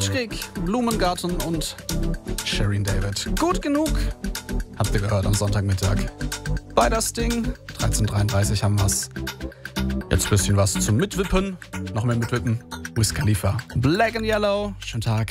Schräg, Blumengarten und Shirin David. Gut genug, habt ihr gehört am Sonntagmittag. Bei das Ding, 13:33 haben wir's. Jetzt ein bisschen was zum Mitwippen, noch mehr mitwippen. Wiz Khalifa, Black and Yellow, schönen Tag.